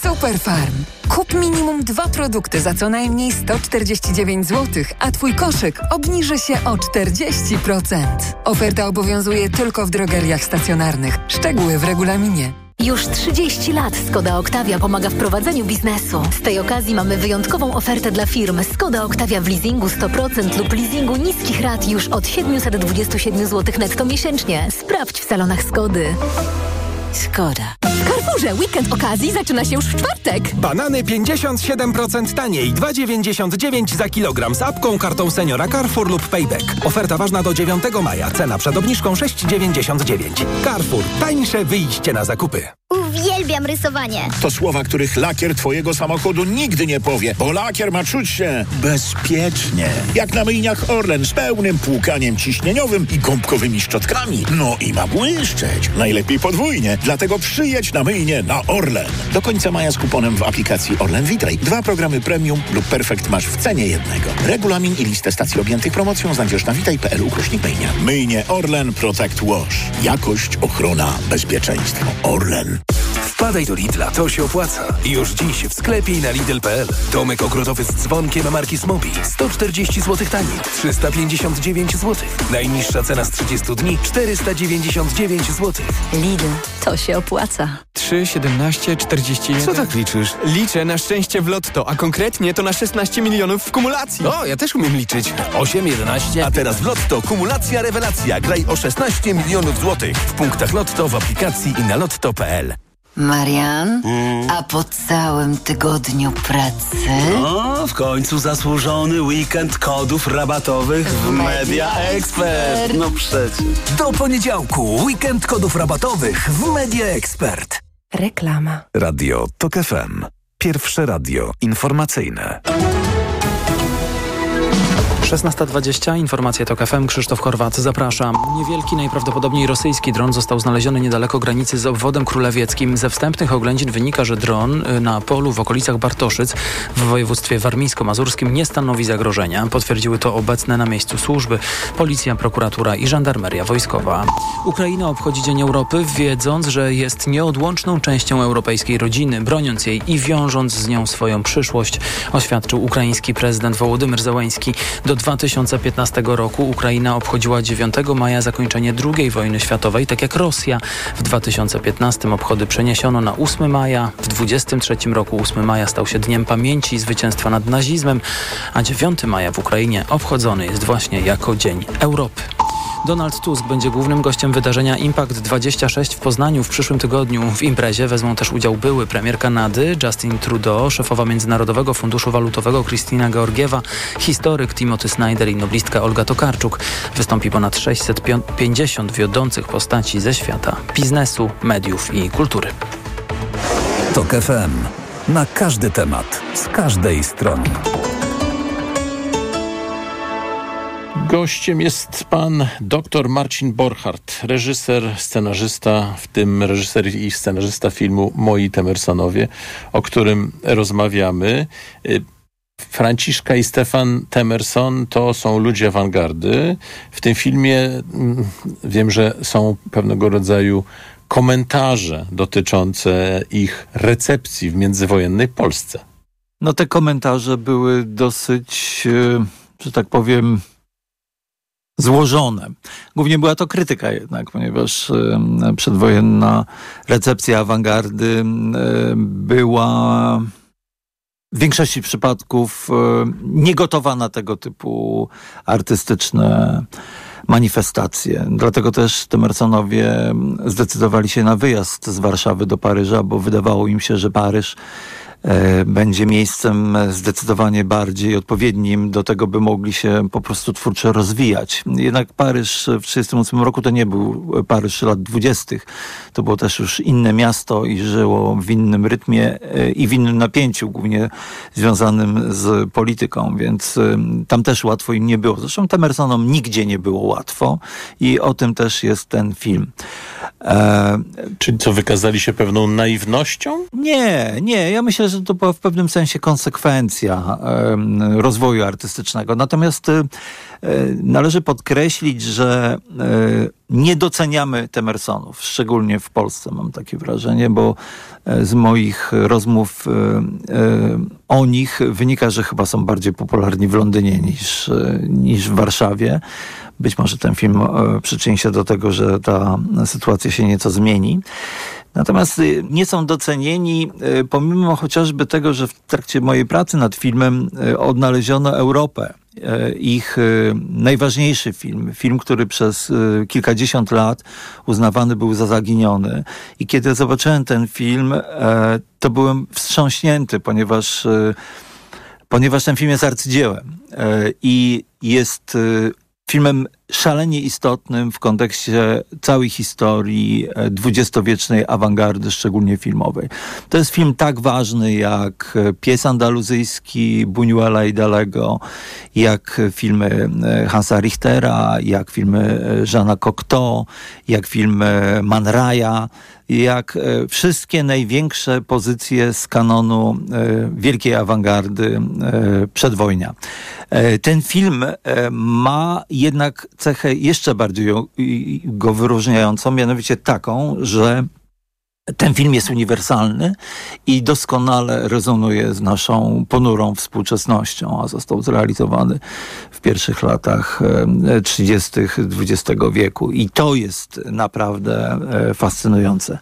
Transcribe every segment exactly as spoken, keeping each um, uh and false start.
Superfarm. Kup minimum dwa produkty za co najmniej sto czterdzieści dziewięć złotych, a Twój koszyk obniży się o czterdzieści procent. Oferta obowiązuje tylko w drogeriach stacjonarnych. Szczegóły w regulaminie. Już trzydzieści lat Skoda Octavia pomaga w prowadzeniu biznesu. Z tej okazji mamy wyjątkową ofertę dla firm. Skoda Octavia w leasingu sto procent lub leasingu niskich rat już od siedemset dwadzieścia siedem złotych netto miesięcznie. Sprawdź w salonach Skody. Skoda. W Carrefourze weekend okazji zaczyna się już w czwartek. Banany pięćdziesiąt siedem procent taniej, dwa dziewięćdziesiąt dziewięć za kilogram z apką, kartą seniora Carrefour lub Payback. Oferta ważna do dziewiątego maja. Cena przed obniżką sześć dziewięćdziesiąt dziewięć. Carrefour. Tańsze wyjście na zakupy. Uwielbiam rysowanie. To słowa, których lakier twojego samochodu nigdy nie powie, bo lakier ma czuć się bezpiecznie. Jak na myjniach Orlen z pełnym płukaniem ciśnieniowym i gąbkowymi szczotkami. No i ma błyszczeć. Najlepiej podwójnie. Dlatego przyjedź na myjnię na Orlen. Do końca maja z kuponem w aplikacji Orlen Witraj. Dwa programy premium lub perfekt masz w cenie jednego. Regulamin i listę stacji objętych promocją znajdziesz na witaj kropka p l ukośnik myjnia. Myjnie Orlen Protect Wash. Jakość, ochrona, bezpieczeństwo. Orlen. Wpadaj do Lidla, to się opłaca. Już dziś w sklepie i na lidl kropka p l. Domek ogrodowy z dzwonkiem marki Smobi. sto czterdzieści złotych taniej, trzysta pięćdziesiąt dziewięć złotych. Najniższa cena z trzydziestu dni, czterysta dziewięćdziesiąt dziewięć złotych. Lidl, to się opłaca. trzy, siedemnaście, czterdzieści jeden. Co tak liczysz? Liczę na szczęście w lotto, a konkretnie to na szesnaście milionów w kumulacji. O, ja też umiem liczyć. osiem, jedenaście. A teraz w Lotto kumulacja rewelacja. Graj o szesnaście milionów złotych. W punktach Lotto, w aplikacji i na lotto kropka p l. Marian, mm. a po całym tygodniu pracy? No, w końcu zasłużony weekend kodów rabatowych w Media Expert. No przecież. Do poniedziałku weekend kodów rabatowych w Media Expert. Reklama. Radio Tok F M. Pierwsze radio informacyjne. szesnasta dwadzieścia, informacje Tok F M, Krzysztof Horwat, zapraszam. Niewielki, najprawdopodobniej rosyjski dron został znaleziony niedaleko granicy z obwodem królewieckim. Ze wstępnych oględzin wynika, że dron na polu w okolicach Bartoszyc w województwie warmińsko-mazurskim nie stanowi zagrożenia. Potwierdziły to obecne na miejscu służby, policja, prokuratura i żandarmeria wojskowa. Ukraina obchodzi Dzień Europy, wiedząc, że jest nieodłączną częścią europejskiej rodziny, broniąc jej i wiążąc z nią swoją przyszłość, oświadczył ukraiński prezydent Wołodymyr Zełański. Do dwa tysiące piętnastego roku Ukraina obchodziła dziewiątego maja zakończenie drugiej wojny światowej, tak jak Rosja. W dwa tysiące piętnastym obchody przeniesiono na ósmego maja. W dwudziestym trzecim roku ósmego maja stał się Dniem Pamięci zwycięstwa nad nazizmem, a dziewiątego maja w Ukrainie obchodzony jest właśnie jako Dzień Europy. Donald Tusk będzie głównym gościem wydarzenia Impact dwadzieścia sześć w Poznaniu w przyszłym tygodniu. W imprezie wezmą też udział były premier Kanady Justin Trudeau, szefowa Międzynarodowego Funduszu Walutowego Krystyna Georgiewa, historyk Timothy Snyder i noblistka Olga Tokarczuk. Wystąpi ponad sześćset pięćdziesiąt wiodących postaci ze świata biznesu, mediów i kultury. Tok F M. Na każdy temat, z każdej strony. Gościem jest pan dr Marcin Borchardt, reżyser, scenarzysta, w tym reżyser i scenarzysta filmu Moi Temersonowie, o którym rozmawiamy. Franciszka i Stefan Temerson to są ludzie awangardy. W tym filmie wiem, że są pewnego rodzaju komentarze dotyczące ich recepcji w międzywojennej Polsce. No te komentarze były dosyć, że tak powiem, złożone. Głównie była to krytyka jednak, ponieważ przedwojenna recepcja awangardy była w większości przypadków niegotowa na tego typu artystyczne manifestacje. Dlatego też Temersonowie zdecydowali się na wyjazd z Warszawy do Paryża, bo wydawało im się, że Paryż będzie miejscem zdecydowanie bardziej odpowiednim do tego, by mogli się po prostu twórczo rozwijać. Jednak Paryż w tysiąc dziewięćset trzydziestym ósmym roku to nie był Paryż lat dwudziestych. To było też już inne miasto i żyło w innym rytmie i w innym napięciu, głównie związanym z polityką, więc tam też łatwo im nie było. Zresztą Temersonom nigdzie nie było łatwo i o tym też jest ten film. E... Czyli co, wykazali się pewną naiwnością? Nie, nie. Ja myślę, że że to była w pewnym sensie konsekwencja e, rozwoju artystycznego. Natomiast e, należy podkreślić, że e, nie doceniamy Temersonów, szczególnie w Polsce mam takie wrażenie, bo e, z moich rozmów e, e, o nich wynika, że chyba są bardziej popularni w Londynie niż, e, niż w Warszawie. Być może ten film e, przyczyni się do tego, że ta sytuacja się nieco zmieni. Natomiast nie są docenieni, pomimo chociażby tego, że w trakcie mojej pracy nad filmem odnaleziono Europę. Ich najważniejszy film, film, który przez kilkadziesiąt lat uznawany był za zaginiony. I kiedy zobaczyłem ten film, to byłem wstrząśnięty, ponieważ, ponieważ ten film jest arcydziełem i jest filmem szalenie istotnym w kontekście całej historii dwudziestowiecznej awangardy, szczególnie filmowej. To jest film tak ważny jak Pies andaluzyjski Buñuela i Dalego, jak filmy Hansa Richtera, jak filmy Jeana Cocteau, jak filmy Man Raya, jak wszystkie największe pozycje z kanonu wielkiej awangardy przedwojnia. Ten film ma jednak cechę jeszcze bardziej go wyróżniającą, mianowicie taką, że ten film jest uniwersalny i doskonale rezonuje z naszą ponurą współczesnością, a został zrealizowany w pierwszych latach trzydziestych dwudziestego wieku. I to jest naprawdę fascynujące.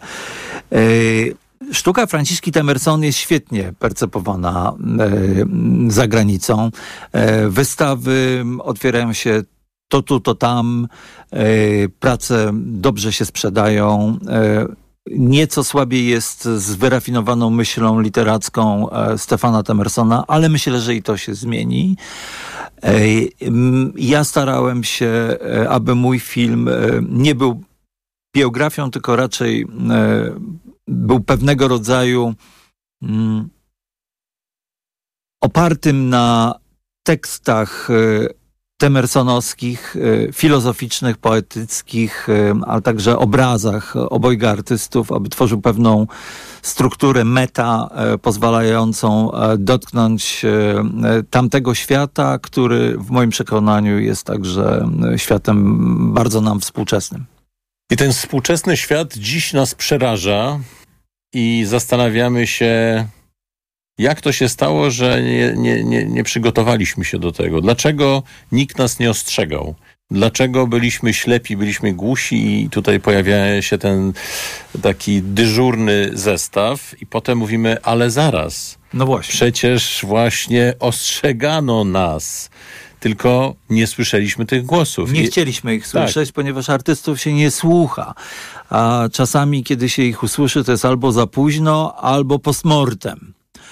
Sztuka Franciszki Temerson jest świetnie percepowana za granicą. Wystawy otwierają się to tu, to tam. Prace dobrze się sprzedają. Nieco słabiej jest z wyrafinowaną myślą literacką Stefana Temersona, ale myślę, że i to się zmieni. Ja starałem się, aby mój film nie był biografią, tylko raczej był pewnego rodzaju opartym na tekstach temersonowskich, filozoficznych, poetyckich, ale także obrazach obojga artystów, aby tworzył pewną strukturę meta pozwalającą dotknąć tamtego świata, który w moim przekonaniu jest także światem bardzo nam współczesnym. I ten współczesny świat dziś nas przeraża i zastanawiamy się, jak to się stało, że nie, nie, nie, nie przygotowaliśmy się do tego? Dlaczego nikt nas nie ostrzegał? Dlaczego byliśmy ślepi, byliśmy głusi i tutaj pojawia się ten taki dyżurny zestaw i potem mówimy, ale zaraz. No właśnie. Przecież właśnie ostrzegano nas. Tylko nie słyszeliśmy tych głosów. Nie chcieliśmy ich słyszeć, tak, ponieważ artystów się nie słucha. A czasami, kiedy się ich usłyszy, to jest albo za późno, albo post mortem.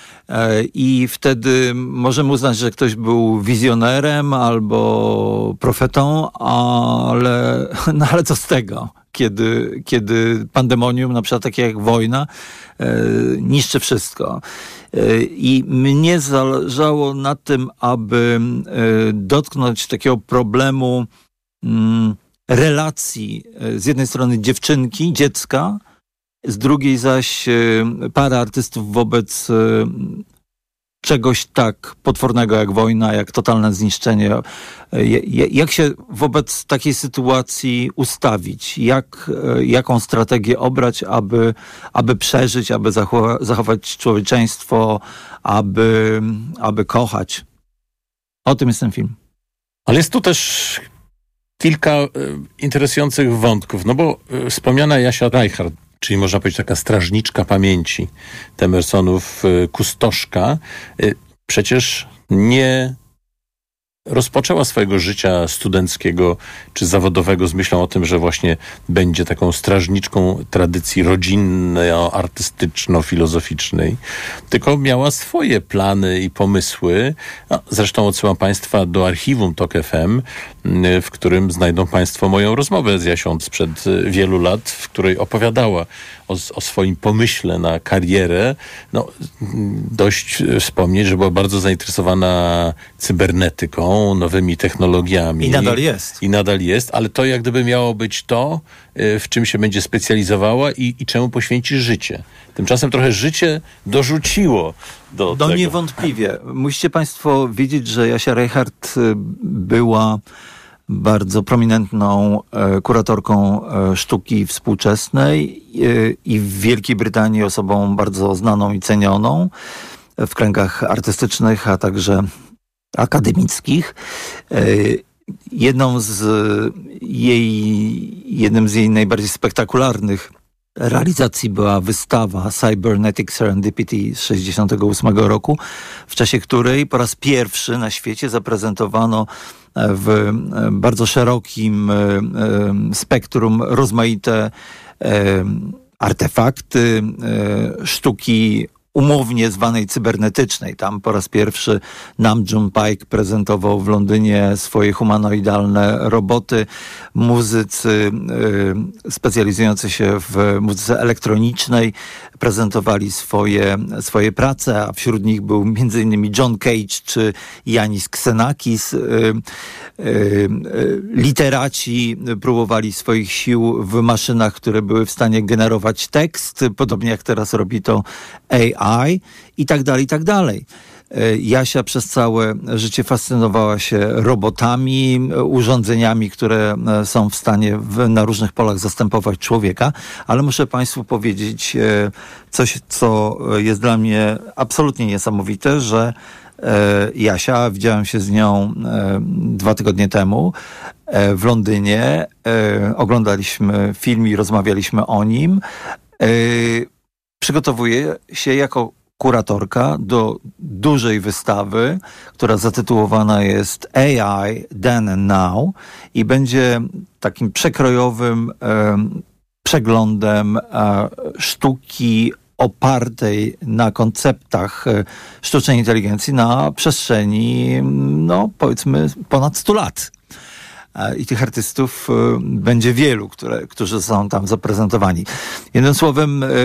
I wtedy możemy uznać, że ktoś był wizjonerem albo profetą, ale, no ale co z tego, kiedy, kiedy pandemonium, na przykład takie jak wojna, niszczy wszystko. I mnie zależało na tym, aby dotknąć takiego problemu relacji z jednej strony dziewczynki, dziecka, z drugiej zaś para artystów wobec czegoś tak potwornego jak wojna, jak totalne zniszczenie. Jak się wobec takiej sytuacji ustawić? Jak, jaką strategię obrać, aby, aby przeżyć, aby zachowa- zachować człowieczeństwo, aby, aby kochać? O tym jest ten film. Ale jest tu też kilka y, interesujących wątków, no bo y, wspomniana Jasia Reichardt, czyli można powiedzieć taka strażniczka pamięci Temersonów, kustoszka, przecież nie rozpoczęła swojego życia studenckiego czy zawodowego z myślą o tym, że właśnie będzie taką strażniczką tradycji rodzinno-artystyczno-filozoficznej, tylko miała swoje plany i pomysły. No, zresztą odsyłam Państwa do archiwum Tok F M, w którym znajdą Państwo moją rozmowę z Jasią sprzed wielu lat, w której opowiadała o, o swoim pomyśle na karierę, no dość wspomnieć, że była bardzo zainteresowana cybernetyką, nowymi technologiami. I nadal jest. I nadal jest, ale to jak gdyby miało być to, w czym się będzie specjalizowała i, i czemu poświęci życie. Tymczasem trochę życie dorzuciło do, do tego. No niewątpliwie. Musicie państwo wiedzieć, że Jasia Reichart była bardzo prominentną e, kuratorką e, sztuki współczesnej e, i w Wielkiej Brytanii osobą bardzo znaną i cenioną w kręgach artystycznych, a także akademickich. E, jedną z jej, jednym z jej najbardziej spektakularnych realizacji była wystawa Cybernetic Serendipity z tysiąc dziewięćset sześćdziesiątego ósmego roku, w czasie której po raz pierwszy na świecie zaprezentowano w bardzo szerokim spektrum rozmaite artefakty sztuki umownie zwanej cybernetycznej. Tam po raz pierwszy Nam June Paik prezentował w Londynie swoje humanoidalne roboty. Muzycy y, specjalizujący się w muzyce elektronicznej prezentowali swoje, swoje prace, a wśród nich był między innymi John Cage czy Yanis Xenakis. Y, y, y, literaci próbowali swoich sił w maszynach, które były w stanie generować tekst, podobnie jak teraz robi to A I i tak dalej, i tak dalej. Jasia przez całe życie fascynowała się robotami, urządzeniami, które są w stanie w, na różnych polach zastępować człowieka, ale muszę państwu powiedzieć coś, co jest dla mnie absolutnie niesamowite, że Jasia, widziałem się z nią dwa tygodnie temu w Londynie, oglądaliśmy film i rozmawialiśmy o nim. Przygotowuje się jako kuratorka do dużej wystawy, która zatytułowana jest A I Then and Now i będzie takim przekrojowym e, przeglądem e, sztuki opartej na konceptach e, sztucznej inteligencji na przestrzeni, no powiedzmy, ponad stu lat. I tych artystów y, będzie wielu, które, którzy są tam zaprezentowani. Jednym słowem, y,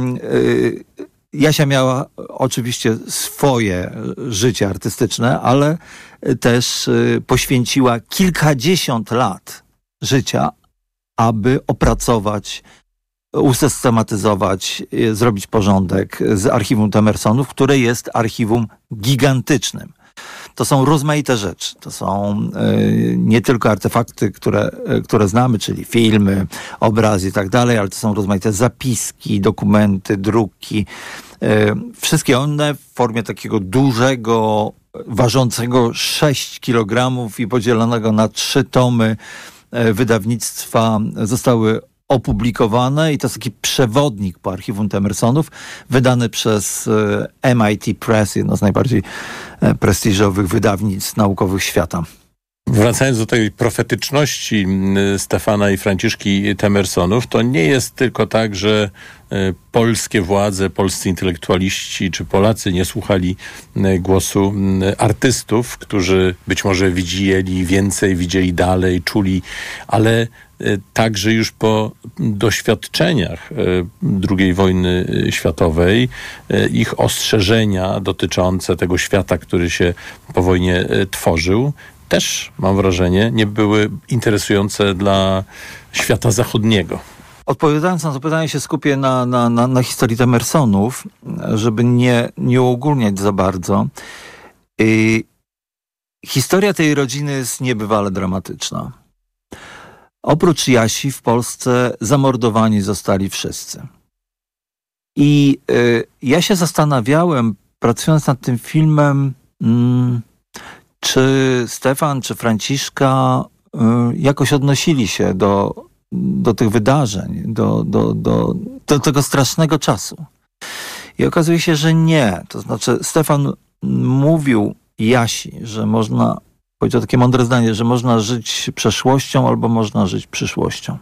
y, Jasia miała oczywiście swoje życie artystyczne, ale też y, poświęciła kilkadziesiąt lat życia, aby opracować, usystematyzować, y, zrobić porządek z archiwum Temersonów, które jest archiwum gigantycznym. To są rozmaite rzeczy. To są y, nie tylko artefakty, które, y, które znamy, czyli filmy, obrazy i tak dalej, ale to są rozmaite zapiski, dokumenty, druki. Y, wszystkie one w formie takiego dużego, ważącego sześć kilogramów i podzielonego na trzy tomy y, wydawnictwa zostały opublikowane i to jest taki przewodnik po archiwum Temersonów, wydany przez M I T Press, jedno z najbardziej prestiżowych wydawnictw naukowych świata. Wracając do tej profetyczności Stefana i Franciszki Temersonów, to nie jest tylko tak, że polskie władze, polscy intelektualiści czy Polacy nie słuchali głosu artystów, którzy być może widzieli więcej, widzieli dalej, czuli, ale także już po doświadczeniach drugiej wojny światowej, ich ostrzeżenia dotyczące tego świata, który się po wojnie tworzył, też, mam wrażenie, nie były interesujące dla świata zachodniego. Odpowiadając na to pytanie, się skupię na, na, na, na historii Temersonów, żeby nie, nie uogólniać za bardzo. Yy, historia tej rodziny jest niebywale dramatyczna. Oprócz Jasi w Polsce zamordowani zostali wszyscy. I yy, ja się zastanawiałem, pracując nad tym filmem, mm, czy Stefan, czy Franciszka y, jakoś odnosili się do, do tych wydarzeń, do, do, do, do tego strasznego czasu. I okazuje się, że nie. To znaczy Stefan mówił Jasi, że można, powiedział takie mądre zdanie, że można żyć przeszłością albo można żyć przyszłością.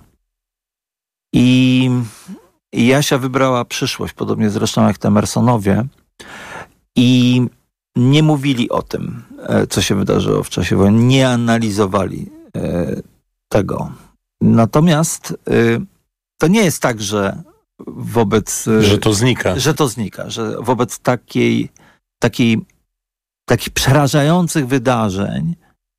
I, i Jasia wybrała przyszłość, podobnie zresztą jak Temersonowie. I nie mówili o tym, co się wydarzyło w czasie wojny, nie analizowali e, tego. Natomiast e, to nie jest tak, że wobec... Że to znika. Że to znika, że wobec takiej, takiej, takich przerażających wydarzeń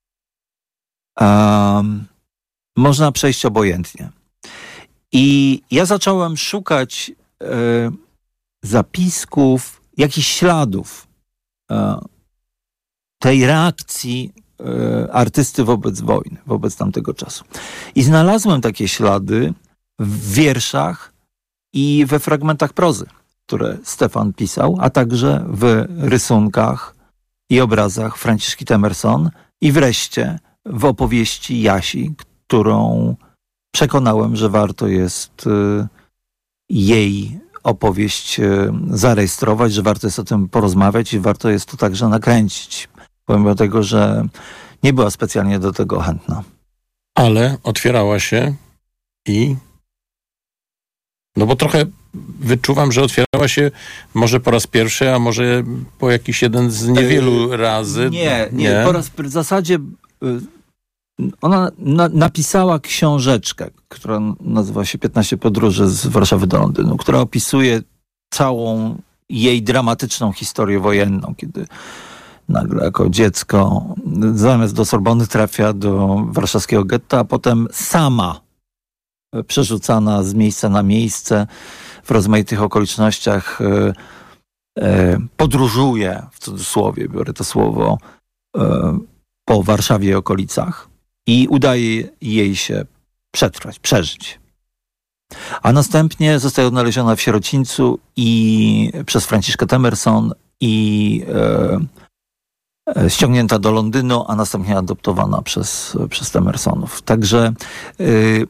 um, można przejść obojętnie. I ja zacząłem szukać e, zapisków, jakichś śladów e, tej reakcji e, artysty wobec wojny, wobec tamtego czasu. I znalazłem takie ślady w wierszach i we fragmentach prozy, które Stefan pisał, a także w rysunkach i obrazach Franciszki Temerson i wreszcie w opowieści Jasi, którą przekonałem, że warto jest y, jej opowieść y, zarejestrować, że warto jest o tym porozmawiać i warto jest to także nakręcić, pomimo tego, że nie była specjalnie do tego chętna. Ale otwierała się i... No bo trochę wyczuwam, że otwierała się może po raz pierwszy, a może po jakiś jeden z niewielu razy. Nie, nie, nie. Po raz w zasadzie ona na, napisała książeczkę, która nazywa się piętnaście podróży z Warszawy do Londynu, która opisuje całą jej dramatyczną historię wojenną, kiedy nagle jako dziecko zamiast do Sorbony trafia do warszawskiego getta, a potem sama przerzucana z miejsca na miejsce w rozmaitych okolicznościach e, e, podróżuje, w cudzysłowie biorę to słowo, e, po Warszawie i okolicach i udaje jej się przetrwać, przeżyć. A następnie zostaje odnaleziona w sierocińcu i przez Franciszkę Temerson i e, e, ściągnięta do Londynu, a następnie adoptowana przez, przez Temersonów. Także e,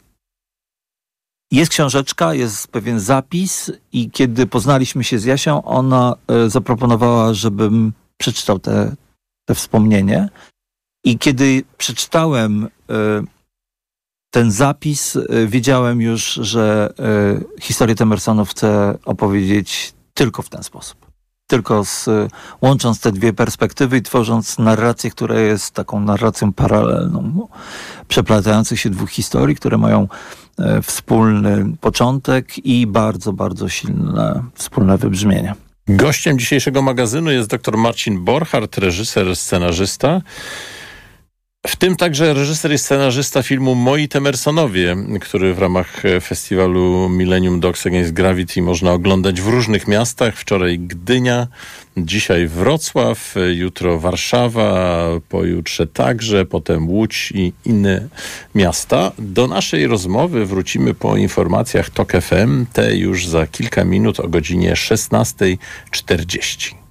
jest książeczka, jest pewien zapis i kiedy poznaliśmy się z Jasią, ona e, zaproponowała, żebym przeczytał te, te wspomnienie. I kiedy przeczytałem e, ten zapis, e, wiedziałem już, że e, historię Temersonów chcę opowiedzieć tylko w ten sposób. Tylko z, łącząc te dwie perspektywy i tworząc narrację, która jest taką narracją paralelną, przeplatających się dwóch historii, które mają e, wspólny początek i bardzo, bardzo silne wspólne wybrzmienie. Gościem dzisiejszego magazynu jest dr Marcin Borchardt, reżyser, scenarzysta. W tym także reżyser i scenarzysta filmu Moi Temersonowie, który w ramach festiwalu Millennium Dogs Against Gravity można oglądać w różnych miastach. Wczoraj Gdynia, dzisiaj Wrocław, jutro Warszawa, pojutrze także, potem Łódź i inne miasta. Do naszej rozmowy wrócimy po informacjach Tok F M, te już za kilka minut o godzinie szesnasta czterdzieści.